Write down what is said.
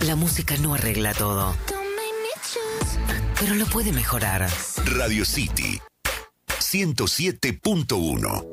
La música no arregla todo, pero lo puede mejorar. Radio City 107.1.